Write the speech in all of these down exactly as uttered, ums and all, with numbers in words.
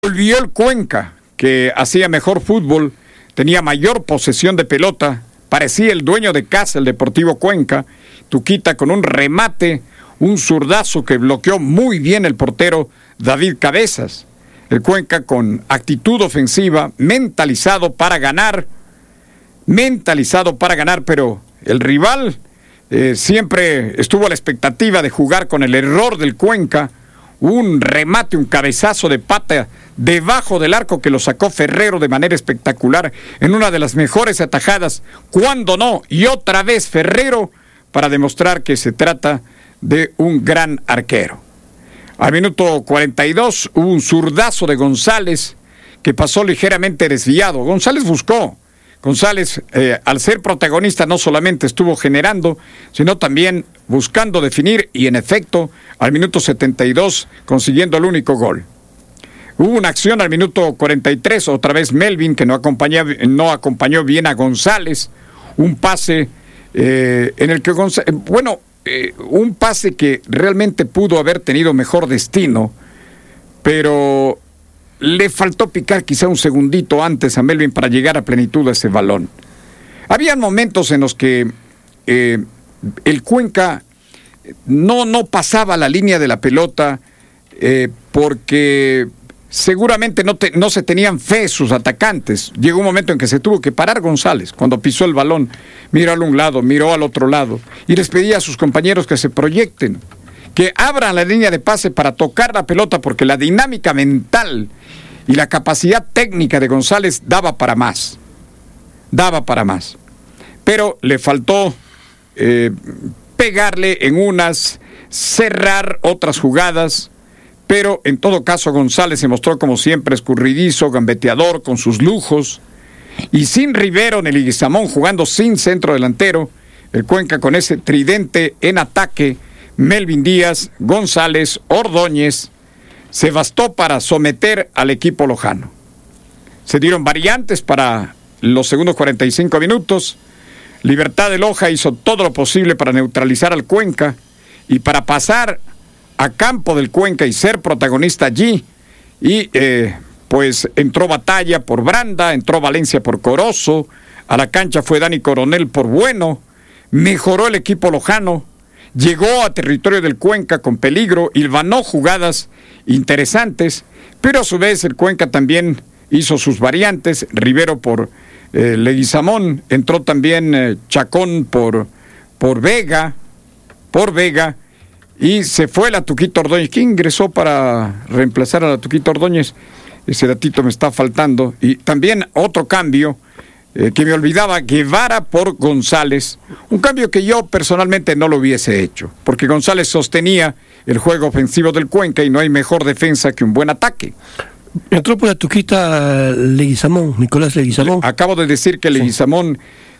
Volvió el Cuenca, que hacía mejor fútbol, tenía mayor posesión de pelota, parecía el dueño de casa, el Deportivo Cuenca. Tuquita con un remate, un zurdazo que bloqueó muy bien el portero David Cabezas. El Cuenca con actitud ofensiva, mentalizado para ganar, mentalizado para ganar, pero el rival eh, siempre estuvo a la expectativa de jugar con el error del Cuenca. Un remate, un cabezazo de pata debajo del arco que lo sacó Ferrero de manera espectacular en una de las mejores atajadas, cuando no, y otra vez Ferrero para demostrar que se trata de un gran arquero. Al minuto cuarenta y dos hubo un zurdazo de González que pasó ligeramente desviado. González buscó. González, eh, al ser protagonista, no solamente estuvo generando, sino también buscando definir y, en efecto, al minuto setenta y dos, consiguiendo el único gol. Hubo una acción al minuto cuarenta y tres, otra vez Melvin, que no acompañó, no acompañó bien a González. Un pase eh, en el que González... Bueno, eh, un pase que realmente pudo haber tenido mejor destino, pero le faltó picar quizá un segundito antes a Melvin para llegar a plenitud a ese balón. Habían momentos en los que eh, el Cuenca no, no pasaba la línea de la pelota eh, porque seguramente no, te, no se tenían fe sus atacantes. Llegó un momento en que se tuvo que parar González cuando pisó el balón, miró a un lado, miró al otro lado y les pedía a sus compañeros que se proyecten, que abran la línea de pase para tocar la pelota, porque la dinámica mental y la capacidad técnica de González daba para más, daba para más, pero le faltó eh, pegarle en unas, cerrar otras jugadas, pero en todo caso González se mostró como siempre escurridizo, gambeteador, con sus lujos, y sin Rivero en el Leguizamón, jugando sin centro delantero, el Cuenca con ese tridente en ataque, Melvin Díaz, González, Ordóñez, se bastó para someter al equipo lojano. Se dieron variantes para los segundos cuarenta y cinco minutos. Libertad de Loja hizo todo lo posible para neutralizar al Cuenca y para pasar a campo del Cuenca y ser protagonista allí. Y eh, pues entró Batalla por Branda, entró Valencia por Corozo, a la cancha fue Dani Coronel por Bueno, mejoró el equipo lojano, llegó a territorio del Cuenca con peligro, hilvanó jugadas interesantes, pero a su vez el Cuenca también hizo sus variantes. Rivero por eh, Leguizamón, entró también eh, Chacón por, por Vega, por Vega, y se fue la Tuquita Ordóñez. ¿Quién ingresó para reemplazar a la Tuquita Ordóñez? Ese datito me está faltando. Y también otro cambio, Eh, que me olvidaba, Guevara por González, un cambio que yo personalmente no lo hubiese hecho, porque González sostenía el juego ofensivo del Cuenca y no hay mejor defensa que un buen ataque. Entró por la Tuquita Leguizamón, Nicolás Leguizamón. Acabo de decir que Leguizamón,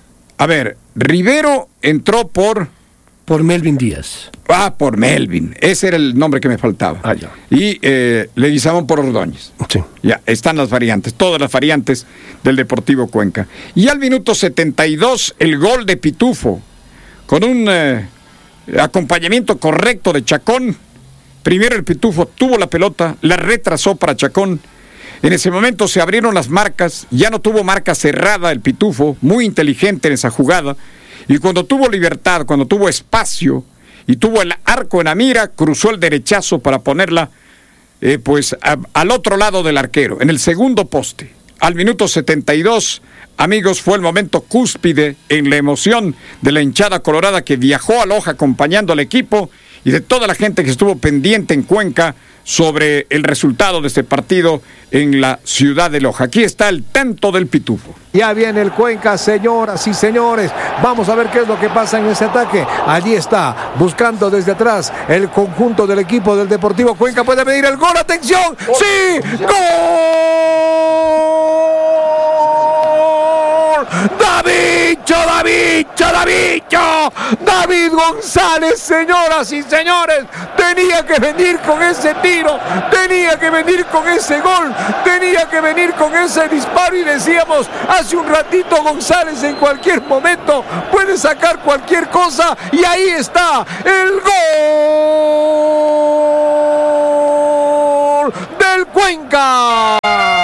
a ver, Rivero entró por... Por Melvin Díaz. Ah, por Melvin, ese era el nombre que me faltaba. Ah, ya. Y eh, Leguizamón por Ordóñez. Sí. Ya, están las variantes, todas las variantes del Deportivo Cuenca. Y al minuto setenta y dos, el gol de Pitufo, con un eh, acompañamiento correcto de Chacón. Primero el Pitufo tuvo la pelota, la retrasó para Chacón. En ese momento se abrieron las marcas, ya no tuvo marca cerrada el Pitufo, muy inteligente en esa jugada. Y cuando tuvo libertad, cuando tuvo espacio y tuvo el arco en la mira, cruzó el derechazo para ponerla eh, pues a, al otro lado del arquero, en el segundo poste. Al minuto setenta y dos, amigos, fue el momento cúspide en la emoción de la hinchada colorada que viajó a Loja acompañando al equipo y de toda la gente que estuvo pendiente en Cuenca sobre el resultado de este partido en la ciudad de Loja. Aquí está el tanto del Pitufo. Ya viene el Cuenca, señoras y señores. Vamos a ver qué es lo que pasa en ese ataque. Allí está, buscando desde atrás el conjunto del equipo del Deportivo Cuenca. Puede venir el gol. ¡Atención! ¡Sí! ¡Gol! ¡Davicho, Davicho, Davicho! David González, señoras y señores. Tenía que venir con ese tiro. Tenía que venir con ese gol. Tenía que venir con ese disparo. Y decíamos hace un ratito, González en cualquier momento puede sacar cualquier cosa. Y ahí está el gol del el Cuenca.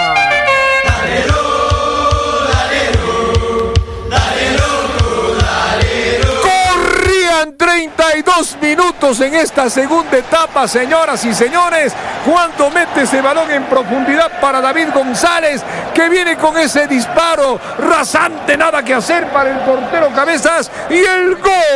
treinta y dos minutos en esta segunda etapa, señoras y señores, cuando mete ese balón en profundidad para David González, que viene con ese disparo rasante, nada que hacer para el portero Cabezas, y el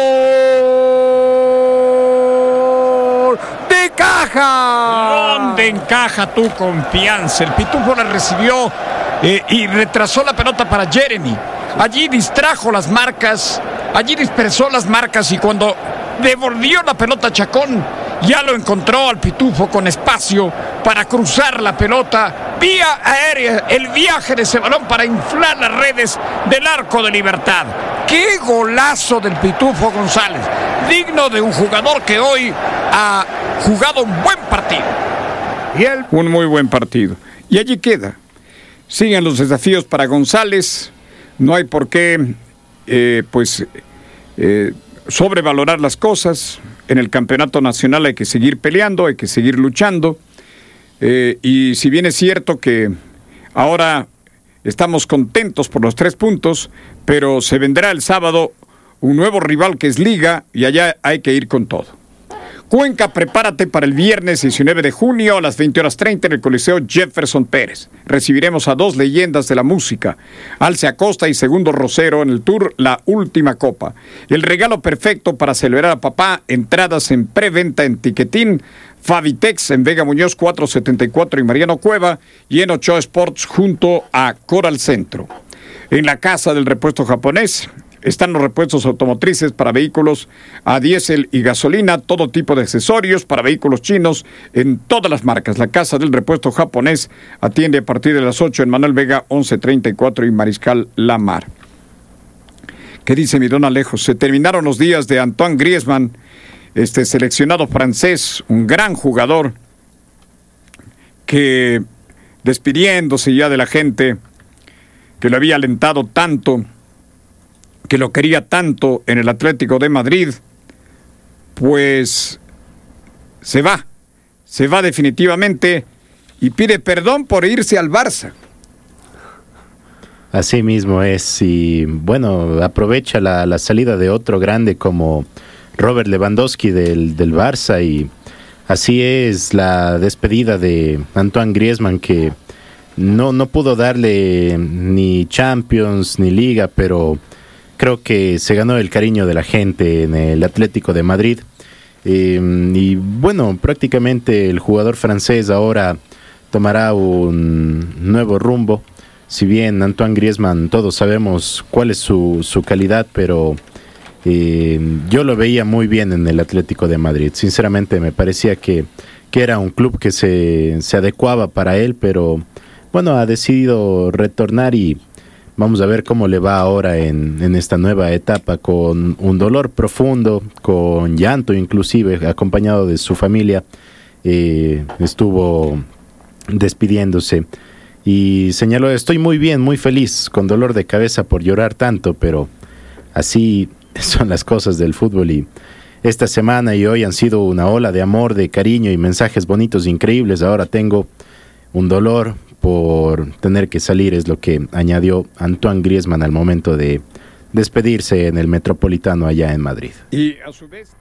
gol de Caja. ¿Dónde encaja tu confianza? El Pitufo la recibió eh, y retrasó la pelota para Jeremy. Allí distrajo las marcas, allí dispersó las marcas, y cuando devolvió la pelota a Chacón, ya lo encontró al Pitufo con espacio para cruzar la pelota vía aérea, el viaje de ese balón para inflar las redes del Arco de Libertad. ¡Qué golazo del Pitufo González! Digno de un jugador que hoy ha jugado un buen partido. Y él... Un muy buen partido. Y allí queda. Siguen los desafíos para González. No hay por qué, eh, pues, eh, sobrevalorar las cosas. En el campeonato nacional hay que seguir peleando, hay que seguir luchando. Eh, y si bien es cierto que ahora estamos contentos por los tres puntos, pero se vendrá el sábado un nuevo rival que es Liga, y allá hay que ir con todo. Cuenca, prepárate para el viernes diecinueve de junio a las veinte horas treinta en el Coliseo Jefferson Pérez. Recibiremos a dos leyendas de la música, Alce Acosta y Segundo Rosero, en el tour La Última Copa. El regalo perfecto para celebrar a papá. Entradas en preventa en Tiquetín, Fabitex en Vega Muñoz cuatrocientos setenta y cuatro y Mariano Cueva, y en Ochoa Sports junto a Coral Centro. En la Casa del Repuesto Japonés están los repuestos automotrices para vehículos a diésel y gasolina, todo tipo de accesorios para vehículos chinos en todas las marcas. La Casa del Repuesto Japonés atiende a partir de las ocho en Manuel Vega once treinta y cuatro y Mariscal Lamar. ¿Qué dice mi don Alejo? Se terminaron los días de Antoine Griezmann, este seleccionado francés, un gran jugador, que despidiéndose ya de la gente que lo había alentado tanto, que lo quería tanto en el Atlético de Madrid, pues se va, se va definitivamente y pide perdón por irse al Barça. Así mismo es, y bueno, aprovecha la, la salida de otro grande como Robert Lewandowski del, del Barça, y así es la despedida de Antoine Griezmann, que no, no pudo darle ni Champions ni Liga, pero creo que se ganó el cariño de la gente en el Atlético de Madrid. Eh, y bueno, prácticamente el jugador francés ahora tomará un nuevo rumbo. Si bien Antoine Griezmann, todos sabemos cuál es su, su calidad, pero eh, yo lo veía muy bien en el Atlético de Madrid. Sinceramente me parecía que, que era un club que se, se adecuaba para él, pero bueno, ha decidido retornar, y vamos a ver cómo le va ahora en, en esta nueva etapa, con un dolor profundo, con llanto inclusive, acompañado de su familia. Eh, estuvo despidiéndose y señaló: estoy muy bien, muy feliz, con dolor de cabeza por llorar tanto, pero así son las cosas del fútbol, y esta semana y hoy han sido una ola de amor, de cariño y mensajes bonitos, increíbles. Ahora tengo un dolor por tener que salir, es lo que añadió Antoine Griezmann al momento de despedirse en el Metropolitano allá en Madrid. Y a su vez...